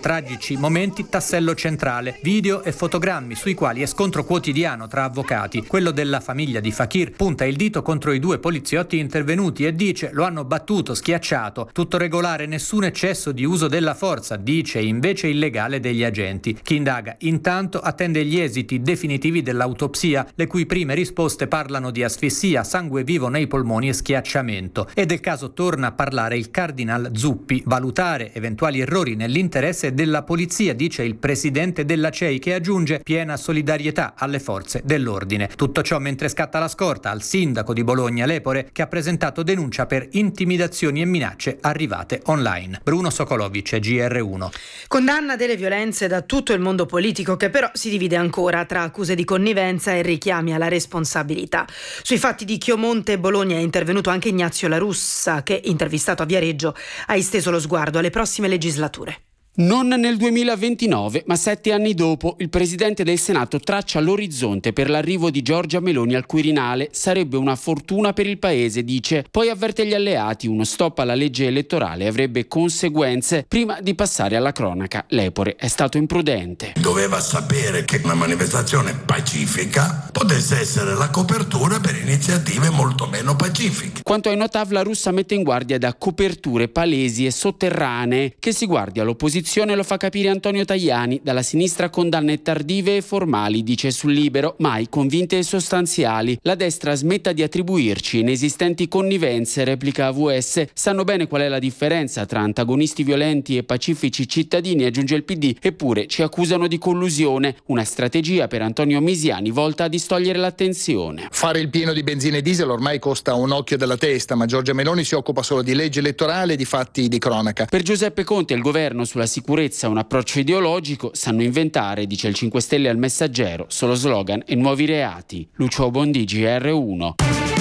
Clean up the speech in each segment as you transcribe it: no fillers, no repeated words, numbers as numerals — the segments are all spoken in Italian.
tragici momenti tassello centrale, video e fotogrammi sui quali è scontro quotidiano tra avvocati. Quello della famiglia di Fakir punta il dito contro i 2 poliziotti intervenuti e dice: lo hanno battuto, schiacciato, tutto regolare, nessun eccesso di uso della forza, dice invece il legale degli agenti. Chi indaga intanto attende gli esiti definitivi dell'autopsia, le cui prime risposte parlano di asfissia, sangue vivo nei polmoni e schiacciamento. E del caso torna a parlare il cardinal Zuppi. Valutare eventuali errori nell'interesse della polizia, dice il presidente della CEI, che aggiunge piena solidarietà alle forze dell'ordine. Tutto ciò mentre scatta la scorta al sindaco di Bologna Lepore, che ha presentato denuncia per intimidazioni e minacce arrivate online. Bruno Sokolovic, GR1. Condanna delle violenze da tutto il mondo politico, che però si divide ancora tra accuse di connivenza e richiami alla responsabilità. Sui fatti di Chiomonte e Bologna è intervenuto anche Ignazio La Russa, che, intervistato a Viareggio, ha esteso lo sguardo alle prossime legislature. Non nel 2029, ma 7 anni dopo, il Presidente del Senato traccia l'orizzonte per l'arrivo di Giorgia Meloni al Quirinale. Sarebbe una fortuna per il Paese, dice. Poi avverte gli alleati, uno stop alla legge elettorale avrebbe conseguenze. Prima di passare alla cronaca, Lepore è stato imprudente. Doveva sapere che una manifestazione pacifica potesse essere la copertura per iniziative molto meno pacifiche. Quanto ai Notav, La Russa mette in guardia da coperture palesi e sotterranee. Che si guardi all'opposizione lo fa capire Antonio Tajani. Dalla sinistra condanne tardive e formali, dice sul Libero, mai convinte e sostanziali. La destra smetta di attribuirci inesistenti connivenze, replica AVS. Sanno bene qual è la differenza tra antagonisti violenti e pacifici cittadini, aggiunge il PD, eppure ci accusano di collusione. Una strategia per Antonio Misiani volta a distogliere l'attenzione. Fare il pieno di benzina e diesel ormai costa un occhio della testa, ma Giorgia Meloni si occupa solo di legge elettorale e di fatti di cronaca. Per Giuseppe Conte e il governo sulla sicurezza un approccio ideologico, sanno inventare, dice il 5 Stelle al Messaggero, solo slogan e nuovi reati. Lucio Bondi, GR1.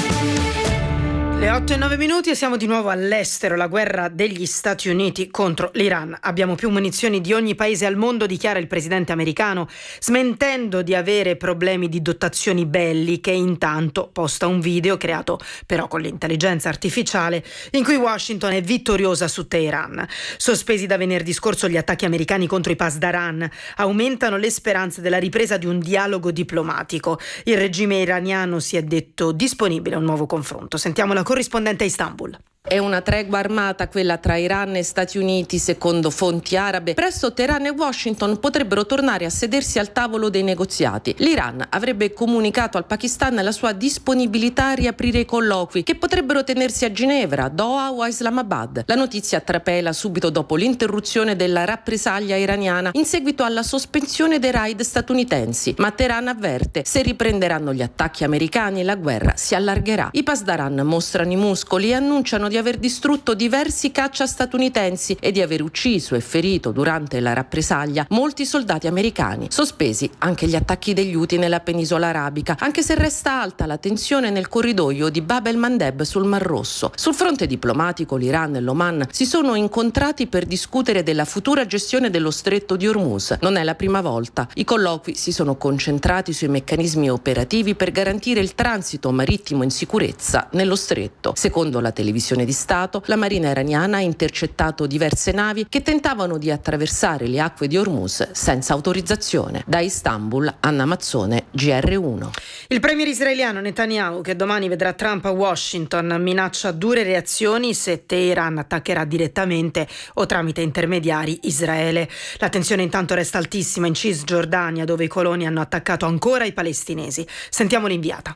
Le 8:09 e siamo di nuovo all'estero. La guerra degli Stati Uniti contro l'Iran. Abbiamo più munizioni di ogni paese al mondo, dichiara il presidente americano, smentendo di avere problemi di dotazioni belliche. Intanto posta un video creato però con l'intelligenza artificiale in cui Washington è vittoriosa su Teheran. Sospesi da venerdì scorso gli attacchi americani contro i Pasdaran aumentano le speranze della ripresa di un dialogo diplomatico. Il regime iraniano si è detto disponibile a un nuovo confronto. Sentiamo la corrispondente a Istanbul. È una tregua armata quella tra Iran e Stati Uniti, secondo fonti arabe. Presto Teheran e Washington potrebbero tornare a sedersi al tavolo dei negoziati. L'Iran avrebbe comunicato al Pakistan la sua disponibilità a riaprire i colloqui, che potrebbero tenersi a Ginevra, Doha o a Islamabad. La notizia trapela subito dopo l'interruzione della rappresaglia iraniana in seguito alla sospensione dei raid statunitensi. Ma Teheran avverte: se riprenderanno gli attacchi americani la guerra si allargherà. I Pasdaran mostrano i muscoli e annunciano di aver distrutto diversi caccia statunitensi e di aver ucciso e ferito durante la rappresaglia molti soldati americani. Sospesi anche gli attacchi degli Houthi nella penisola arabica, anche se resta alta la tensione nel corridoio di Bab el-Mandeb sul Mar Rosso. Sul fronte diplomatico l'Iran e l'Oman si sono incontrati per discutere della futura gestione dello stretto di Hormuz. Non è la prima volta. I colloqui si sono concentrati sui meccanismi operativi per garantire il transito marittimo in sicurezza nello stretto. Secondo la televisione di Stato, la Marina iraniana ha intercettato diverse navi che tentavano di attraversare le acque di Hormuz senza autorizzazione. Da Istanbul, Anna Mazzone, GR1. Il premier israeliano Netanyahu, che domani vedrà Trump a Washington, minaccia dure reazioni se Teheran attaccherà direttamente o tramite intermediari Israele. La tensione intanto resta altissima in Cisgiordania, dove i coloni hanno attaccato ancora i palestinesi. Sentiamo l'inviata.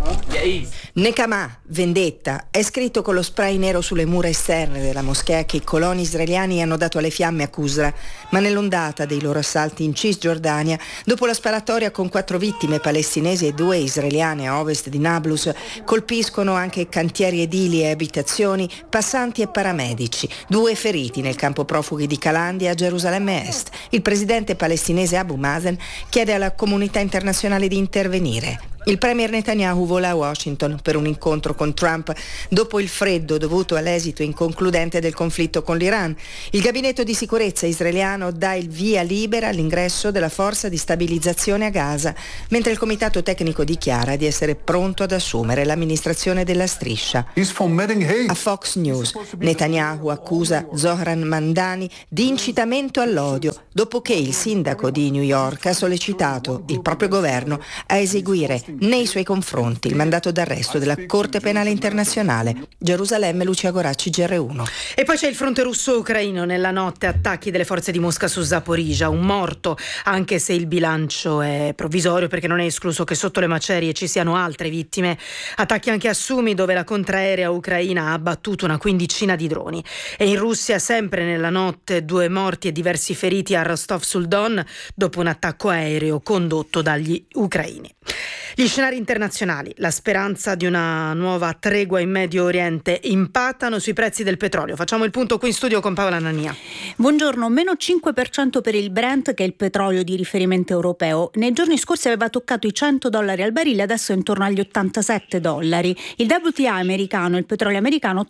Nekama, vendetta, è scritto con lo spray nero sulle mura esterne della moschea che i coloni israeliani hanno dato alle fiamme a Qusra, ma nell'ondata dei loro assalti in Cisgiordania, dopo la sparatoria con 4 vittime palestinesi e 2 israeliane a ovest di Nablus, colpiscono anche cantieri edili e abitazioni, passanti e paramedici, 2 feriti nel campo profughi di Calandia a Gerusalemme Est. Il presidente palestinese Abu Mazen chiede alla comunità internazionale di intervenire. Il premier Netanyahu vola a Washington per un incontro con Trump dopo il freddo dovuto all'esito inconcludente del conflitto con l'Iran. Il gabinetto di sicurezza israeliano dà il via libera all'ingresso della forza di stabilizzazione a Gaza, mentre il comitato tecnico dichiara di essere pronto ad assumere l'amministrazione della striscia. A Fox News, Netanyahu accusa Zohran Mamdani di incitamento all'odio dopo che il sindaco di New York ha sollecitato il proprio governo a eseguire nei suoi confronti il mandato d'arresto della Corte Penale Internazionale. Gerusalemme, Lucia Goracci, GR1. E poi c'è il fronte russo-ucraino. Nella notte attacchi delle forze di Mosca su Zaporizhzhia, un morto, anche se il bilancio è provvisorio perché non è escluso che sotto le macerie ci siano altre vittime. Attacchi anche a Sumi, dove la contraerea ucraina ha abbattuto una quindicina di droni. E in Russia, sempre nella notte, 2 morti e diversi feriti a Rostov sul Don dopo un attacco aereo condotto dagli ucraini. Gli scenari internazionali, la speranza di una nuova tregua in Medio Oriente impattano sui prezzi del petrolio. Facciamo il punto qui in studio con Paola Nania. Buongiorno, meno 5% per il Brent, che è il petrolio di riferimento europeo. Nei giorni scorsi aveva toccato i $100 al barile, adesso è intorno agli $87. Il WTI americano, il petrolio americano,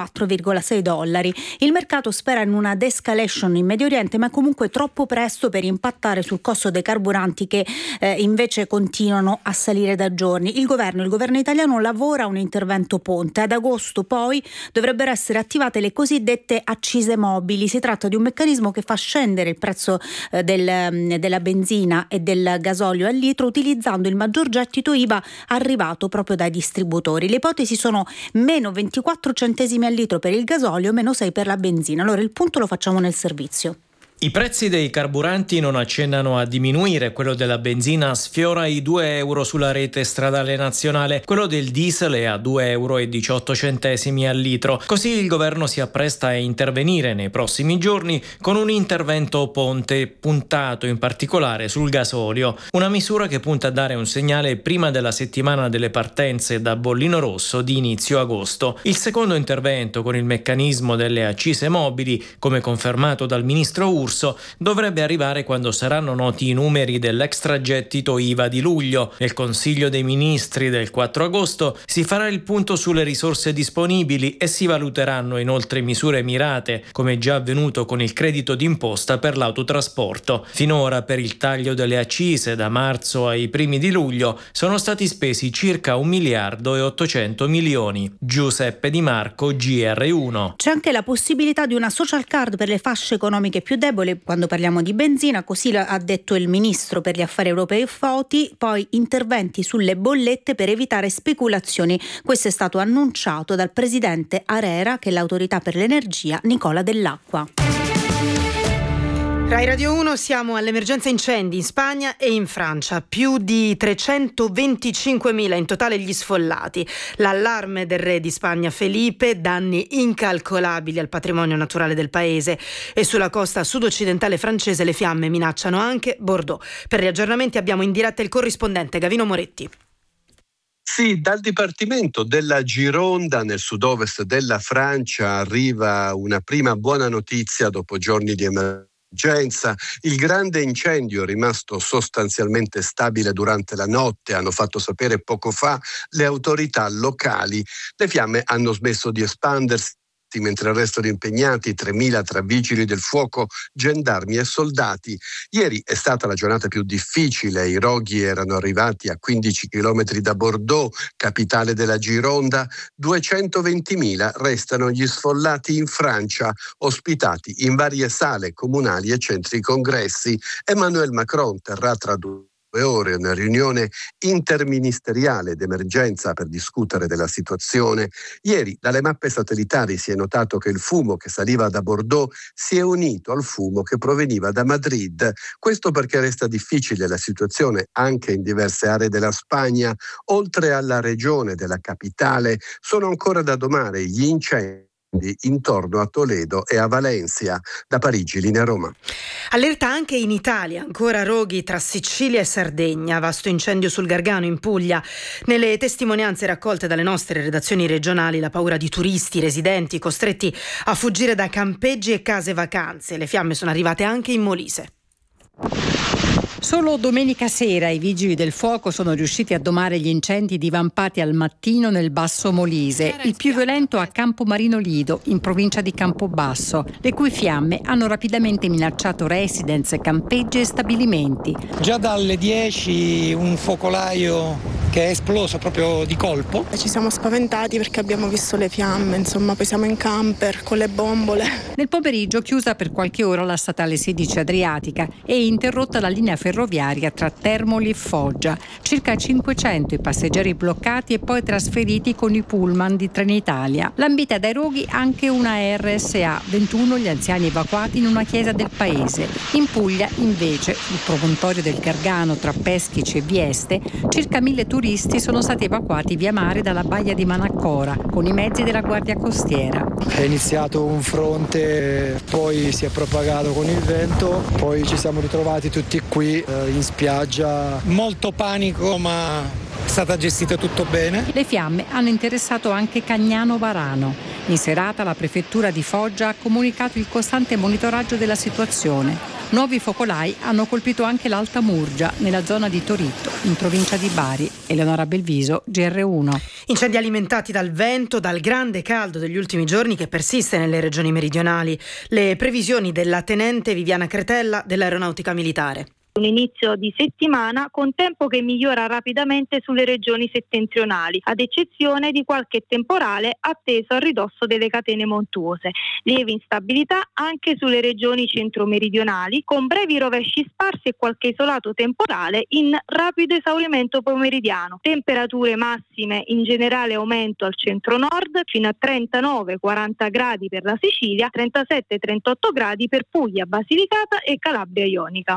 $84,6. Il mercato spera in una de-escalation in Medio Oriente, ma comunque troppo presto per impattare sul costo dei carburanti che invece continuano a salire da giorni. Il governo italiano lavora a un intervento ponte. Ad agosto poi dovrebbero essere attivate le cosiddette accise mobili. Si tratta di un meccanismo che fa scendere il prezzo della benzina e del gasolio al litro utilizzando il maggior gettito IVA arrivato proprio dai distributori. Le ipotesi sono meno 24 centesimi al litro per il gasolio, meno 6 per la benzina. Allora il punto lo facciamo nel servizio. I prezzi dei carburanti non accennano a diminuire, quello della benzina sfiora i €2 sulla rete stradale nazionale, quello del diesel è a €2,18 al litro. Così il governo si appresta a intervenire nei prossimi giorni con un intervento ponte puntato in particolare sul gasolio, una misura che punta a dare un segnale prima della settimana delle partenze da bollino rosso di inizio agosto. Il secondo intervento con il meccanismo delle accise mobili, come confermato dal ministro Urso, dovrebbe arrivare quando saranno noti i numeri dell'extragettito IVA di luglio. Nel Consiglio dei Ministri del 4 agosto si farà il punto sulle risorse disponibili e si valuteranno inoltre misure mirate, come già avvenuto con il credito d'imposta per l'autotrasporto. Finora per il taglio delle accise da marzo ai primi di luglio sono stati spesi circa $1,8 miliardi. Giuseppe Di Marco, GR1. C'è anche la possibilità di una social card per le fasce economiche più deboli quando parliamo di benzina, così ha detto il ministro per gli affari europei Foti. Poi interventi sulle bollette per evitare speculazioni. Questo è stato annunciato dal presidente ARERA, che è l'autorità per l'energia, Nicola Dell'Acqua. Rai Radio 1, siamo all'emergenza incendi in Spagna e in Francia, più di 325.000 in totale gli sfollati. L'allarme del re di Spagna Felipe, danni incalcolabili al patrimonio naturale del paese, e sulla costa sud-occidentale francese le fiamme minacciano anche Bordeaux. Per gli aggiornamenti abbiamo in diretta il corrispondente Gavino Moretti. Sì, dal Dipartimento della Gironda, nel sud-ovest della Francia, arriva una prima buona notizia dopo giorni di emergenza. Il grande incendio, rimasto sostanzialmente stabile durante la notte, hanno fatto sapere poco fa le autorità locali. Le fiamme hanno smesso di espandersi, mentre restano impegnati 3.000 tra vigili del fuoco, gendarmi e soldati. Ieri è stata la giornata più difficile, i roghi erano arrivati a 15 chilometri da Bordeaux, capitale della Gironda. 220.000 restano gli sfollati in Francia, ospitati in varie sale comunali e centri congressi. Emmanuel Macron terrà tra 2 ore una riunione interministeriale d'emergenza per discutere della situazione. Ieri dalle mappe satellitari si è notato che il fumo che saliva da Bordeaux si è unito al fumo che proveniva da Madrid. Questo perché resta difficile la situazione anche in diverse aree della Spagna. Oltre alla regione della capitale sono ancora da domare gli incendi intorno a Toledo e a Valencia. Da Parigi, linea Roma. Allerta anche in Italia, ancora roghi tra Sicilia e Sardegna, vasto incendio sul Gargano in Puglia. Nelle testimonianze raccolte dalle nostre redazioni regionali, la paura di turisti, residenti costretti a fuggire da campeggi e case vacanze. Le fiamme sono arrivate anche in Molise. Solo domenica sera i vigili del fuoco sono riusciti a domare gli incendi divampati al mattino nel Basso Molise, il più violento a Campomarino Lido, in provincia di Campobasso, le cui fiamme hanno rapidamente minacciato residence, campeggi e stabilimenti. Già dalle 10 un focolaio che è esploso proprio di colpo. Ci siamo spaventati perché abbiamo visto le fiamme, insomma, poi siamo in camper con le bombole. Nel pomeriggio chiusa per qualche ora la statale 16 Adriatica e interrotta la linea ferroviaria tra Termoli e Foggia. Circa 500 i passeggeri bloccati e poi trasferiti con i pullman di Trenitalia. Lambita dai roghi anche una RSA, 21 gli anziani evacuati in una chiesa del paese. In Puglia, invece, sul promontorio del Gargano tra Peschici e Vieste, circa 1000 turisti sono stati evacuati via mare dalla baia di Manaccora con i mezzi della Guardia Costiera. È iniziato un fronte, poi si è propagato con il vento, poi ci siamo ritrovati tutti qui in spiaggia. Molto panico, ma è stata gestita tutto bene. Le fiamme hanno interessato anche Cagnano Varano. In serata la prefettura di Foggia ha comunicato il costante monitoraggio della situazione. Nuovi focolai hanno colpito anche l'Alta Murgia, nella zona di Toritto, in provincia di Bari. Eleonora Belviso, GR1. Incendi alimentati dal vento, dal grande caldo degli ultimi giorni che persiste nelle regioni meridionali. Le previsioni della tenente Viviana Cretella dell'Aeronautica Militare. Un inizio di settimana con tempo che migliora rapidamente sulle regioni settentrionali, ad eccezione di qualche temporale atteso a ridosso delle catene montuose. Lieve instabilità anche sulle regioni centro-meridionali, con brevi rovesci sparsi e qualche isolato temporale in rapido esaurimento pomeridiano. Temperature massime in generale aumento al centro-nord, fino a 39-40 gradi per la Sicilia, 37-38 gradi per Puglia, Basilicata e Calabria Ionica.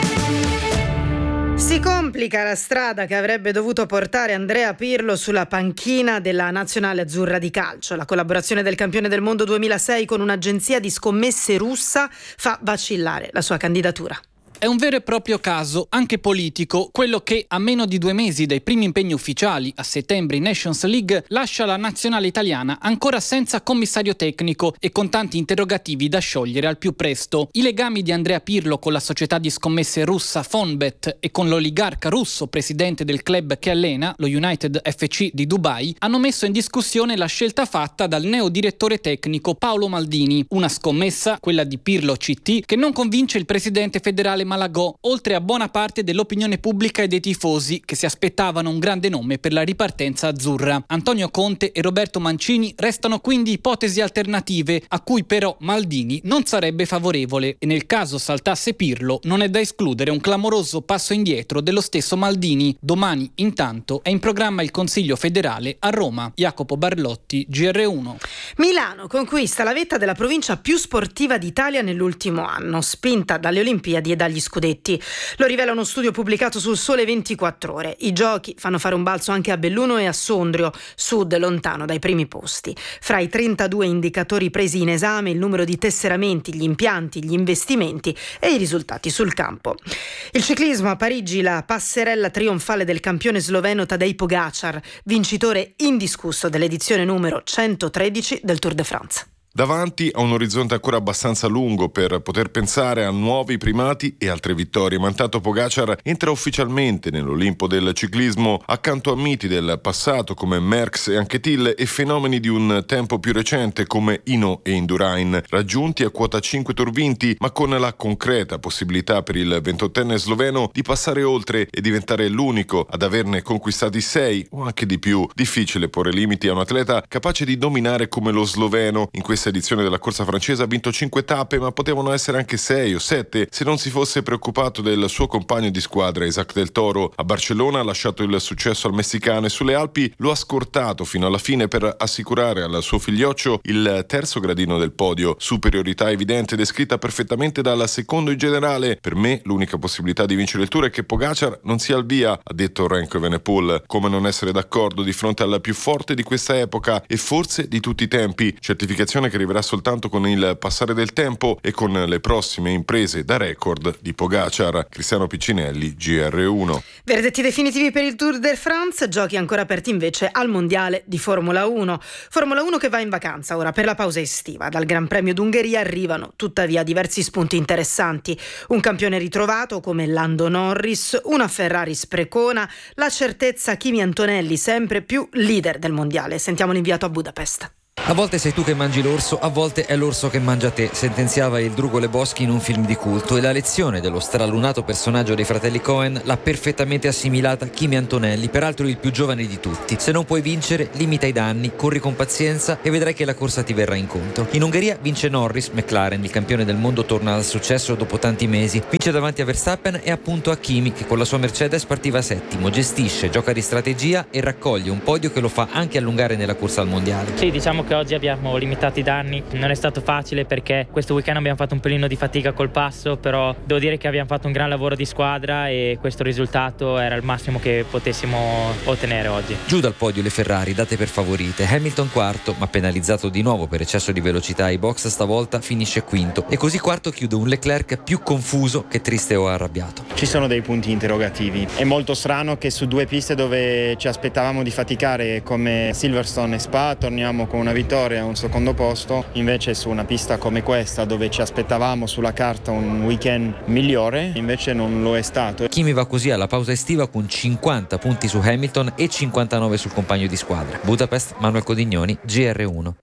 Si complica la strada che avrebbe dovuto portare Andrea Pirlo sulla panchina della nazionale azzurra di calcio. La collaborazione del campione del mondo 2006 con un'agenzia di scommesse russa fa vacillare la sua candidatura. È un vero e proprio caso, anche politico, quello che, a meno di 2 mesi dai primi impegni ufficiali a settembre in Nations League, lascia la nazionale italiana ancora senza commissario tecnico e con tanti interrogativi da sciogliere al più presto. I legami di Andrea Pirlo con la società di scommesse russa Fonbet e con l'oligarca russo presidente del club che allena, lo United FC di Dubai, hanno messo in discussione la scelta fatta dal neo direttore tecnico Paolo Maldini. Una scommessa, quella di Pirlo CT, che non convince il presidente federale Malagò, oltre a buona parte dell'opinione pubblica e dei tifosi che si aspettavano un grande nome per la ripartenza azzurra. Antonio Conte e Roberto Mancini restano quindi ipotesi alternative a cui però Maldini non sarebbe favorevole e nel caso saltasse Pirlo non è da escludere un clamoroso passo indietro dello stesso Maldini. Domani intanto è in programma il Consiglio federale a Roma. Jacopo Barlotti, GR1. Milano conquista la vetta della provincia più sportiva d'Italia nell'ultimo anno, spinta dalle Olimpiadi e dagli scudetti. Lo rivela uno studio pubblicato sul Sole 24 Ore. I giochi fanno fare un balzo anche a Belluno e a Sondrio, sud lontano dai primi posti. Fra i 32 indicatori presi in esame il numero di tesseramenti, gli impianti, gli investimenti e i risultati sul campo. Il ciclismo a Parigi, la passerella trionfale del campione sloveno Tadej Pogačar, vincitore indiscusso dell'edizione numero 113 del Tour de France. Davanti a un orizzonte ancora abbastanza lungo per poter pensare a nuovi primati e altre vittorie, ma intanto Pogačar entra ufficialmente nell'Olimpo del ciclismo accanto a miti del passato come Merckx e Anquetil e fenomeni di un tempo più recente come Hino e Indurain, raggiunti a quota 5 tour vinti, ma con la concreta possibilità per il 28enne sloveno di passare oltre e diventare l'unico ad averne conquistati 6 o anche di più. Difficile porre limiti a un atleta capace di dominare come lo sloveno. In questa edizione della corsa francese ha vinto 5 tappe, ma potevano essere anche 6 o 7 se non si fosse preoccupato del suo compagno di squadra Isaac Del Toro. A Barcellona ha lasciato il successo al messicano e sulle Alpi lo ha scortato fino alla fine per assicurare al suo figlioccio il terzo gradino del podio. Superiorità evidente descritta perfettamente dal secondo in generale. Per me l'unica possibilità di vincere il Tour è che Pogačar non sia al via, ha detto Renko Evenepoel. Come non essere d'accordo di fronte al più forte di questa epoca e forse di tutti i tempi, certificazione che arriverà soltanto con il passare del tempo e con le prossime imprese da record di Pogacar. Cristiano Piccinelli, GR1. Verdetti definitivi per il Tour de France, giochi ancora aperti invece al Mondiale di Formula 1. Formula 1 che va in vacanza ora per la pausa estiva. Dal Gran Premio d'Ungheria arrivano tuttavia diversi spunti interessanti. Un campione ritrovato come Lando Norris, una Ferrari sprecona, la certezza Kimi Antonelli sempre più leader del Mondiale. Sentiamo l'inviato a Budapest. A volte sei tu che mangi l'orso, a volte è l'orso che mangia te, sentenziava il Drugo Lebowski in un film di culto, e la lezione dello stralunato personaggio dei fratelli Coen l'ha perfettamente assimilata Kimi Antonelli, peraltro il più giovane di tutti. Se non puoi vincere, limita i danni, corri con pazienza e vedrai che la corsa ti verrà incontro. In Ungheria vince Norris, McLaren, il campione del mondo, torna al successo dopo tanti mesi, vince davanti a Verstappen e appunto a Kimi, che con la sua Mercedes partiva settimo, gestisce, gioca di strategia e raccoglie un podio che lo fa anche allungare nella corsa al mondiale. Sì, diciamo che oggi abbiamo limitato i danni, non è stato facile perché questo weekend abbiamo fatto un pelino di fatica col passo, però devo dire che abbiamo fatto un gran lavoro di squadra e questo risultato era il massimo che potessimo ottenere oggi. Giù dal podio le Ferrari, date per favorite. Hamilton quarto, ma penalizzato di nuovo per eccesso di velocità ai box, stavolta finisce quinto, e così quarto chiude un Leclerc più confuso che triste o arrabbiato. Ci sono dei punti interrogativi. È molto strano che su due piste dove ci aspettavamo di faticare come Silverstone e Spa torniamo con una vittoria e un secondo posto, invece su una pista come questa dove ci aspettavamo sulla carta un weekend migliore, invece non lo è stato. Kimi va così alla pausa estiva con 50 punti su Hamilton e 59 sul compagno di squadra. Budapest, Manuel Codignoni, GR1.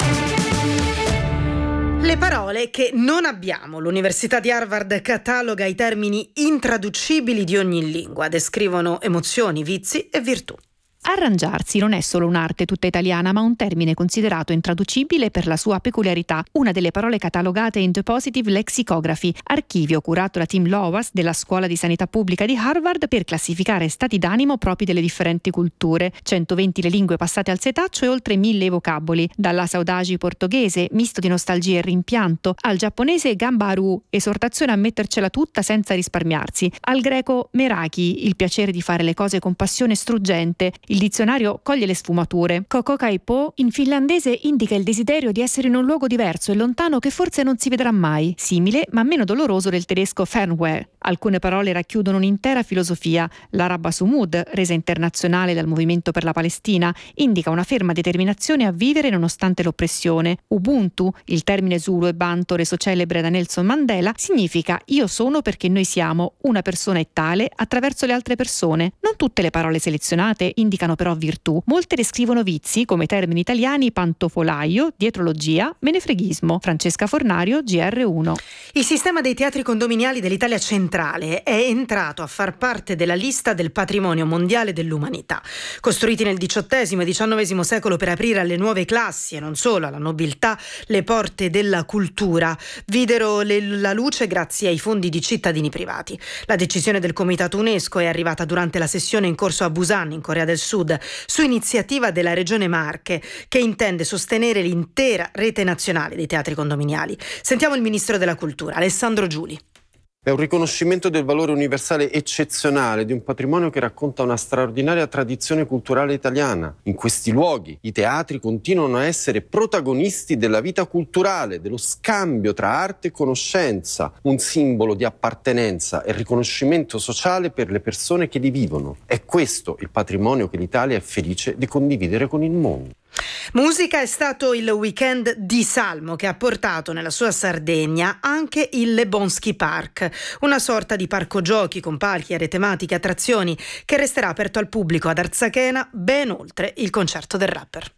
Le parole che non abbiamo. L'Università di Harvard cataloga i termini intraducibili di ogni lingua, descrivono emozioni, vizi e virtù. Arrangiarsi non è solo un'arte tutta italiana, ma un termine considerato intraducibile per la sua peculiarità. Una delle parole catalogate in The Positive Lexicography, archivio curato da Tim Lowas della Scuola di Sanità Pubblica di Harvard per classificare stati d'animo propri delle differenti culture. 120 le lingue passate al setaccio e oltre 1000 vocaboli, dalla saudagi portoghese, misto di nostalgia e rimpianto, al giapponese gambaru, esortazione a mettercela tutta senza risparmiarsi, al greco meraki, il piacere di fare le cose con passione struggente. Il dizionario coglie le sfumature. Kokokaipo in finlandese indica il desiderio di essere in un luogo diverso e lontano che forse non si vedrà mai, simile ma meno doloroso del tedesco Fernweh. Alcune parole racchiudono un'intera filosofia. L'araba Sumud, resa internazionale dal Movimento per la Palestina, indica una ferma determinazione a vivere nonostante l'oppressione. Ubuntu, il termine Zulu e Banto reso celebre da Nelson Mandela, significa io sono perché noi siamo, una persona è tale attraverso le altre persone. Non tutte le parole selezionate indicano però virtù. Molte descrivono vizi, come termini italiani pantofolaio, dietrologia, menefreghismo. Francesca Fornario, GR1. Il sistema dei teatri condominiali dell'Italia centrale è entrato a far parte della lista del patrimonio mondiale dell'umanità. Costruiti nel XVIII e XIX secolo per aprire alle nuove classi e non solo alla nobiltà le porte della cultura, videro la luce grazie ai fondi di cittadini privati. La decisione del Comitato UNESCO è arrivata durante la sessione in corso a Busan, in Corea del Sud, su iniziativa della Regione Marche, che intende sostenere l'intera rete nazionale dei teatri condominiali. Sentiamo il Ministro della Cultura, Alessandro Giuli. È un riconoscimento del valore universale eccezionale di un patrimonio che racconta una straordinaria tradizione culturale italiana. In questi luoghi i teatri continuano a essere protagonisti della vita culturale, dello scambio tra arte e conoscenza, un simbolo di appartenenza e riconoscimento sociale per le persone che li vivono. È questo il patrimonio che l'Italia è felice di condividere con il mondo. Musica è stato il weekend di Salmo, che ha portato nella sua Sardegna anche il Lebowski Park, una sorta di parco giochi con palchi, aree tematiche, attrazioni, che resterà aperto al pubblico ad Arzachena ben oltre il concerto del rapper.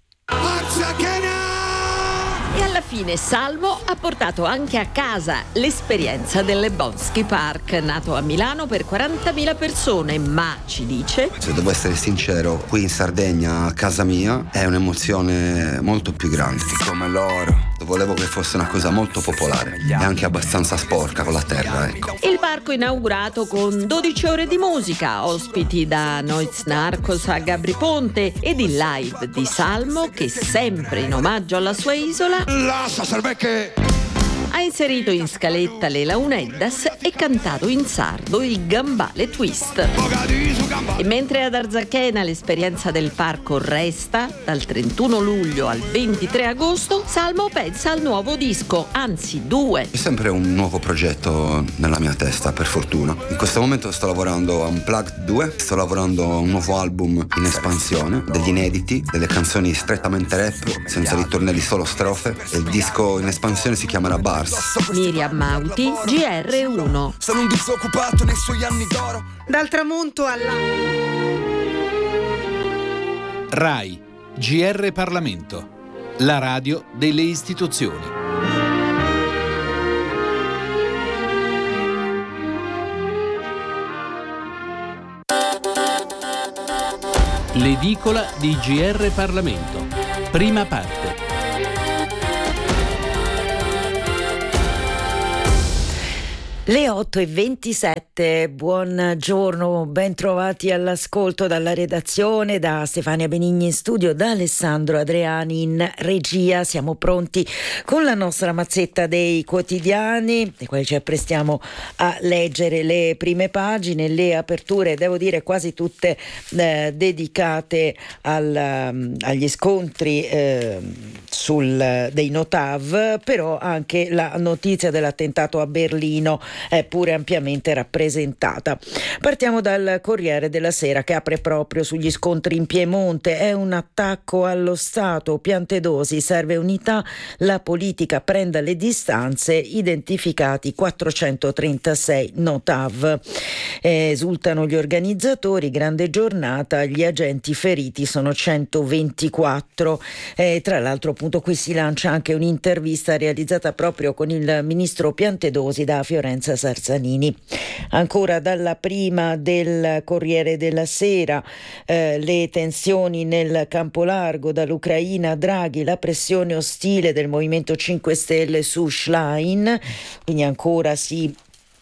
E alla fine Salmo ha portato anche a casa l'esperienza del Lebowski Park, nato a Milano per 40.000 persone, ma ci dice: se devo essere sincero, qui in Sardegna, a casa mia, è un'emozione molto più grande. Come loro. Volevo che fosse una cosa molto popolare e anche abbastanza sporca con la terra, ecco. Il parco inaugurato con 12 ore di musica, ospiti da Noiz Narcos a Gabri Ponte ed il live di Salmo che, sempre in omaggio alla sua isola, Ha inserito in scaletta le Launeddas e cantato in sardo il Gambale Twist. E mentre ad Arzachena l'esperienza del parco resta, dal 31 luglio al 23 agosto, Salmo pensa al nuovo disco, anzi 2. C'è sempre un nuovo progetto nella mia testa, per fortuna. In questo momento sto lavorando a Unplugged 2, sto lavorando a un nuovo album in espansione, degli inediti, delle canzoni strettamente rap, senza ritornelli, solo strofe. E il disco in espansione si chiamerà Bars. Miriam Mauti, GR1. Sono un disoccupato nei suoi anni d'oro. Dal tramonto alla RAI, GR Parlamento, la radio delle istituzioni. L'edicola di GR Parlamento, prima parte. Le 8:27, buongiorno, ben trovati all'ascolto dalla redazione, da Stefania Benigni in studio, da Alessandro Adriani in regia. Siamo pronti con la nostra mazzetta dei quotidiani, dei quali ci apprestiamo a leggere le prime pagine, le aperture, devo dire quasi tutte dedicate agli scontri dei Notav, però anche la notizia dell'attentato a Berlino è pure ampiamente rappresentata. Partiamo dal Corriere della Sera, che apre proprio sugli scontri in Piemonte. È un attacco allo Stato, Piantedosi, serve unità, la politica prenda le distanze, identificati 436 Notav. Esultano gli organizzatori, grande giornata, gli agenti feriti sono 124. Tra l'altro appunto qui si lancia anche un'intervista realizzata proprio con il ministro Piantedosi da Fiorenza Sarzanini. Ancora dalla prima del Corriere della Sera, le tensioni nel campo largo, dall'Ucraina Draghi, la pressione ostile del Movimento 5 Stelle su Schlein, quindi ancora si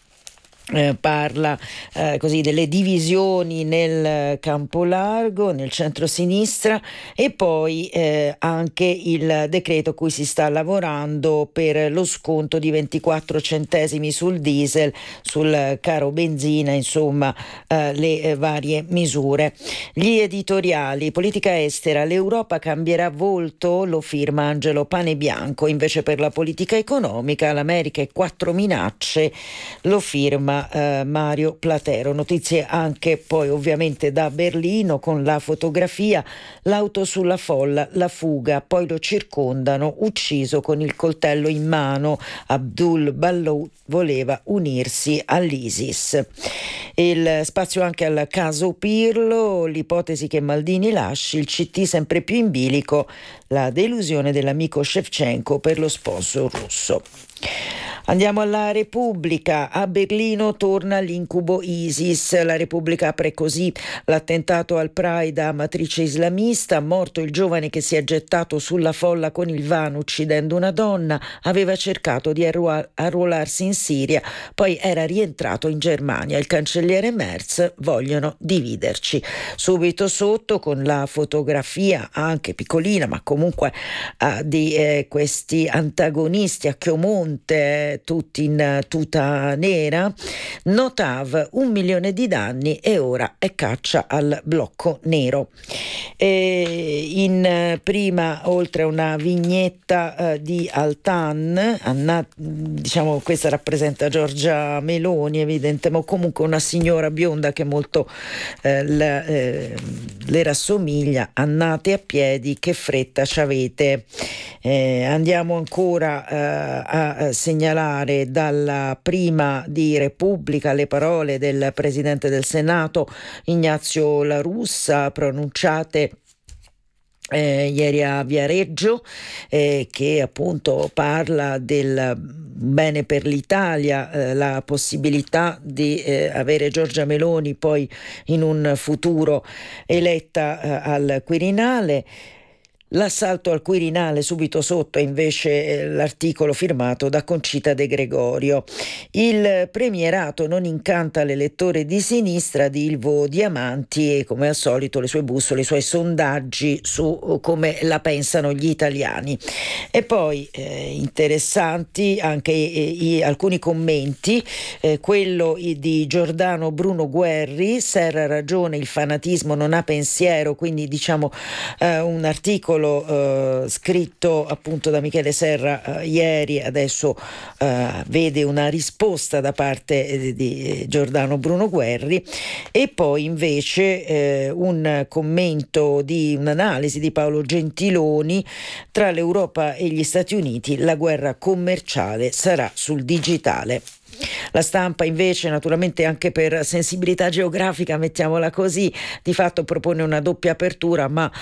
parla così delle divisioni nel campo largo, nel centro-sinistra, e poi anche il decreto cui si sta lavorando per lo sconto di 24 centesimi sul diesel, sul caro benzina, insomma le varie misure. Gli editoriali, politica estera, l'Europa cambierà volto, lo firma Angelo Panebianco, invece per la politica economica l'America e 4 minacce, lo firma Mario Platero. Notizie anche poi ovviamente da Berlino, con la fotografia, l'auto sulla folla, la fuga, poi lo circondano, ucciso con il coltello in mano. Abdul Ballout voleva unirsi all'ISIS. Il spazio anche al caso Pirlo, l'ipotesi che Maldini lasci, il CT sempre più in bilico, la delusione dell'amico Shevchenko per lo sponsor russo. Andiamo alla Repubblica. A Berlino torna l'incubo ISIS. La Repubblica apre così: l'attentato al Pride a matrice islamista, morto il giovane che si è gettato sulla folla con il van uccidendo una donna, aveva cercato di arruolarsi in Siria, poi era rientrato in Germania. Il cancelliere Merz: vogliono dividerci. Subito sotto, con la fotografia anche piccolina ma comunque di questi antagonisti a Chiomonte, tutti in tuta nera, Notav, 1 milione di danni e ora è caccia al blocco nero. In prima, oltre a una vignetta di Altan, diciamo questa rappresenta Giorgia Meloni, evidente, ma comunque una signora bionda che molto le rassomiglia. Annate a piedi, che fretta c'avete. Andiamo ancora a segnalare dalla prima di Repubblica le parole del Presidente del Senato Ignazio La Russa, pronunciate ieri a Viareggio, che appunto parla del bene per l'Italia, la possibilità di avere Giorgia Meloni poi in un futuro eletta al Quirinale. L'assalto al Quirinale, subito sotto invece l'articolo firmato da Concita De Gregorio. Il premierato non incanta l'elettore di sinistra di Ilvo Diamanti e come al solito le sue bussole, i suoi sondaggi su come la pensano gli italiani. E poi interessanti anche alcuni commenti, quello di Giordano Bruno Guerri: Serra ha ragione, il fanatismo non ha pensiero, quindi diciamo un articolo scritto appunto da Michele Serra ieri, adesso vede una risposta da parte di Giordano Bruno Guerri. E poi invece un commento di un'analisi di Paolo Gentiloni: tra l'Europa e gli Stati Uniti la guerra commerciale sarà sul digitale. La Stampa invece, naturalmente anche per sensibilità geografica, mettiamola così, di fatto propone una doppia apertura, ma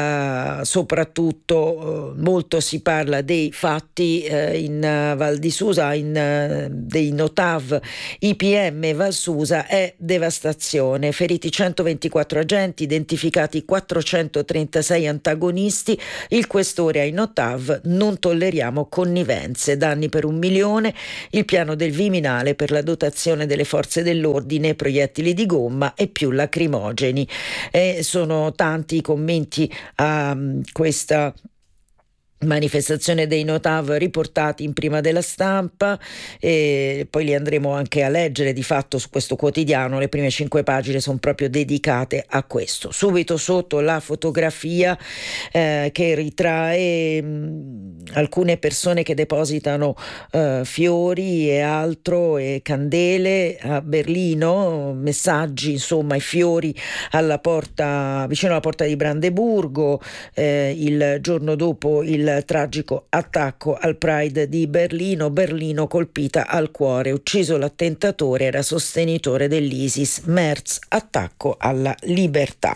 soprattutto molto si parla dei fatti in Val di Susa, dei Notav IPM Val Susa. È devastazione, feriti 124 agenti, identificati 436 antagonisti. Il questore ai Notav: non tolleriamo connivenze, danni per 1 milione, il piano del Viminale per la dotazione delle forze dell'ordine, proiettili di gomma e più lacrimogeni. Sono tanti i commenti a questa manifestazione dei Notav riportati in prima della Stampa, e poi li andremo anche a leggere. Di fatto su questo quotidiano le prime 5 pagine sono proprio dedicate a questo. Subito sotto la fotografia che ritrae alcune persone che depositano fiori e altro e candele a Berlino, messaggi insomma e fiori alla porta, vicino alla porta di Brandeburgo, il giorno dopo il tragico attacco al Pride di Berlino. Berlino colpita al cuore, ucciso l'attentatore, era sostenitore dell'ISIS. Merz, attacco alla libertà.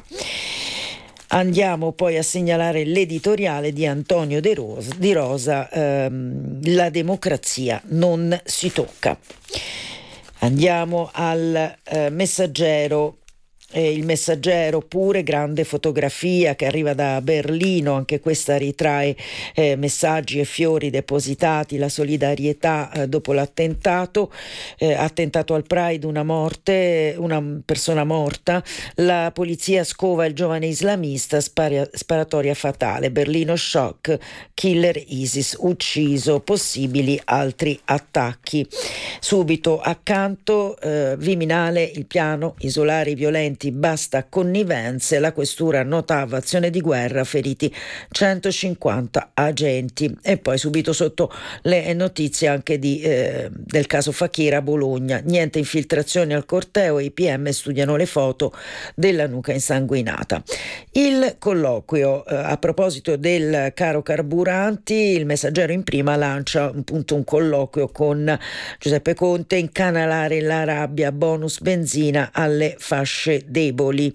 Andiamo poi a segnalare l'editoriale di Antonio Di Rosa, la democrazia non si tocca. Andiamo al Messaggero. Il Messaggero pure, grande fotografia che arriva da Berlino, anche questa ritrae messaggi e fiori depositati, la solidarietà dopo l'attentato, attentato al Pride, una persona morta, la polizia scova il giovane islamista, sparatoria fatale, Berlino shock, killer ISIS ucciso, possibili altri attacchi. Subito accanto Viminale, il piano, isolare i violenti, basta connivenze, la questura Notav, azione di guerra, feriti 150 agenti. E poi subito sotto le notizie anche del caso Fakir a Bologna: niente infiltrazioni al corteo, i PM studiano le foto della nuca insanguinata. Il colloquio a proposito del caro carburanti, il Messaggero in prima lancia appunto un colloquio con Giuseppe Conte: incanalare la rabbia, bonus benzina alle fasce deboli,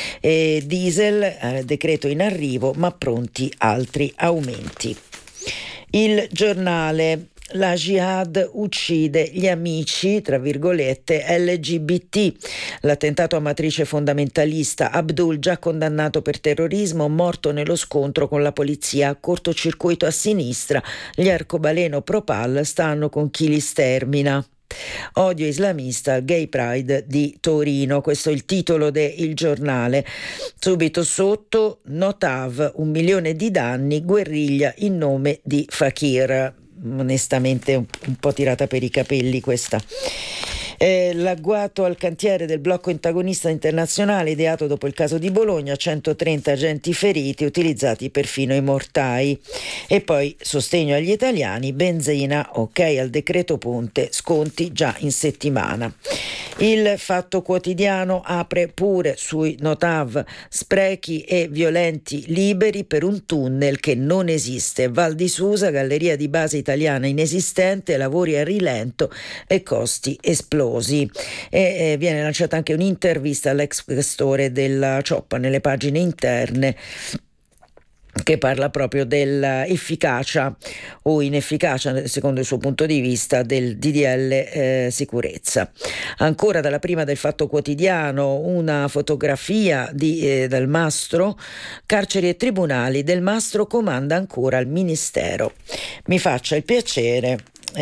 diesel, decreto in arrivo ma pronti altri aumenti. Il Giornale: la jihad uccide gli amici, tra virgolette, LGBT. L'attentato a matrice fondamentalista, Abdul già condannato per terrorismo, morto nello scontro con la polizia, cortocircuito a sinistra, gli arcobaleno pro-Pal stanno con chi li stermina. Odio islamista al Gay Pride di Torino, questo è il titolo del Giornale. Subito sotto: Notav, 1 milione di danni, guerriglia in nome di Fakir. Onestamente un po' tirata per i capelli questa. L'agguato al cantiere del blocco antagonista internazionale ideato dopo il caso di Bologna, 130 agenti feriti, utilizzati perfino i mortai. E poi sostegno agli italiani, benzina ok al decreto ponte, sconti già in settimana. Il Fatto Quotidiano apre pure sui Notav: sprechi e violenti liberi per un tunnel che non esiste, Val di Susa, galleria di base italiana inesistente, lavori a rilento e costi esplosi. E viene lanciata anche un'intervista all'ex questore della Cioppa nelle pagine interne. che parla proprio dell'efficacia o inefficacia, secondo il suo punto di vista, del DDL sicurezza. Ancora dalla prima del Fatto Quotidiano una fotografia di Del Mastro, carceri e tribunali, Del Mastro comanda ancora il Ministero. Mi faccia il piacere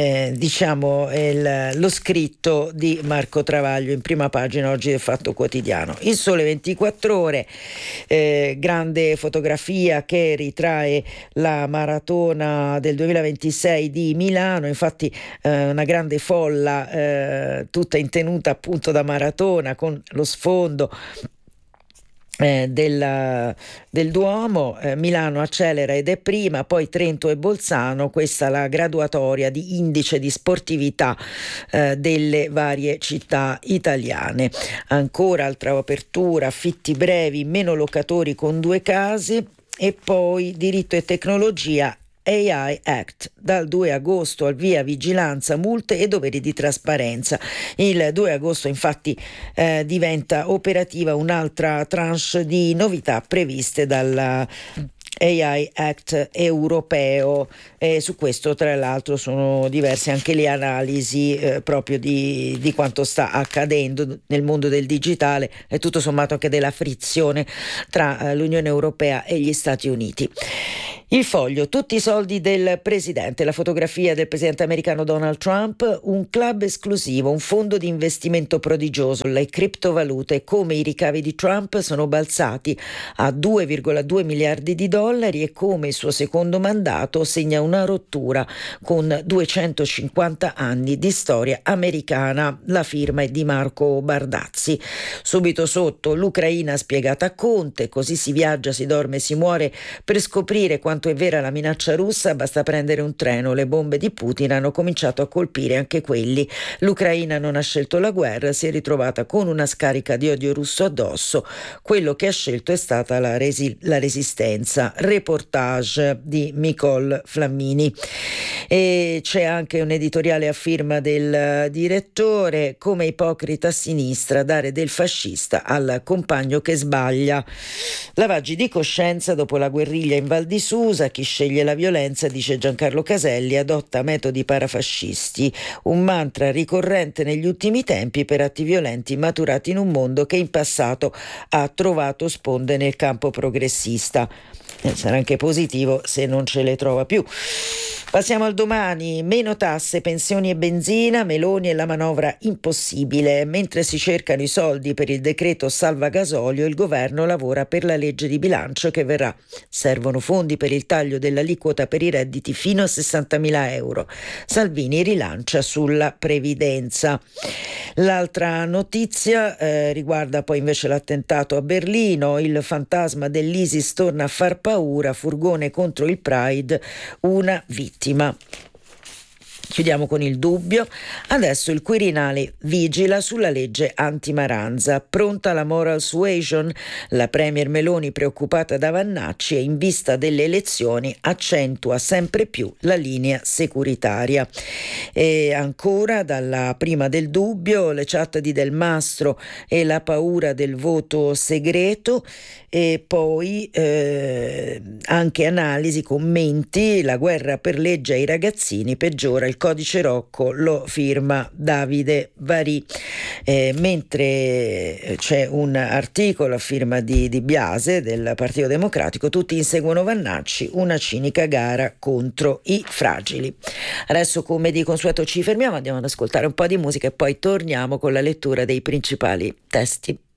lo scritto di Marco Travaglio in prima pagina oggi del Fatto Quotidiano. Il Sole 24 Ore, grande fotografia che ritrae la maratona del 2026 di Milano, infatti una grande folla tutta in tenuta appunto da maratona con lo sfondo del Duomo. Milano accelera ed è prima, poi Trento e Bolzano, questa la graduatoria di indice di sportività delle varie città italiane. Ancora altra apertura, affitti brevi, meno locatori con 2 case, e poi diritto e tecnologia, AI Act, dal 2 agosto al via vigilanza, multe e doveri di trasparenza. Il 2 agosto infatti diventa operativa un'altra tranche di novità previste dalla AI Act europeo, e su questo tra l'altro sono diverse anche le analisi proprio di quanto sta accadendo nel mondo del digitale e tutto sommato anche della frizione tra l'Unione Europea e gli Stati Uniti. Il Foglio, tutti i soldi del presidente, la fotografia del presidente americano Donald Trump, un club esclusivo, un fondo di investimento prodigioso, le criptovalute, come i ricavi di Trump sono balzati a 2,2 miliardi di dollari e come il suo secondo mandato segna una rottura con 250 anni di storia americana. La firma è di Marco Bardazzi. Subito sotto, l'Ucraina spiegata a Conte, così si viaggia, si dorme, si muore per scoprire quanto è vera la minaccia russa, basta prendere un treno, le bombe di Putin hanno cominciato a colpire anche quelli. L'Ucraina non ha scelto la guerra, si è ritrovata con una scarica di odio russo addosso, quello che ha scelto è stata la resistenza. Reportage di Nicole Flammini. E c'è anche un editoriale a firma del direttore, come ipocrita a sinistra dare del fascista al compagno che sbaglia. Lavaggi di coscienza dopo la guerriglia in Val di Susa, chi sceglie la violenza, dice Giancarlo Caselli, adotta metodi parafascisti, un mantra ricorrente negli ultimi tempi per atti violenti maturati in un mondo che in passato ha trovato sponde nel campo progressista. Sarà anche positivo se non ce le trova più. Passiamo al Domani, meno tasse, pensioni e benzina, Meloni e la manovra impossibile. Mentre si cercano i soldi per il decreto salva gasolio, il governo lavora per la legge di bilancio che verrà. Servono fondi per il taglio dell'aliquota per i redditi fino a 60.000 euro. Salvini rilancia sulla previdenza. L'altra notizia riguarda poi invece l'attentato a Berlino, il fantasma dell'ISIS torna a far paura, furgone contro il Pride, una vittima. Chiudiamo con il Dubbio. Adesso il Quirinale vigila sulla legge anti-Maranza. Pronta la moral suasion? La premier Meloni, preoccupata da Vannacci e in vista delle elezioni, accentua sempre più la linea securitaria. E ancora dalla prima del Dubbio, le chat di Del Mastro e la paura del voto segreto, e poi anche analisi, commenti, la guerra per legge ai ragazzini peggiora il codice Rocco, lo firma Davide Varì. Mentre c'è un articolo a firma di Biase del Partito Democratico, tutti inseguono Vannacci, una cinica gara contro i fragili. Adesso, come di consueto, ci fermiamo, andiamo ad ascoltare un po' di musica e poi torniamo con la lettura dei principali testi.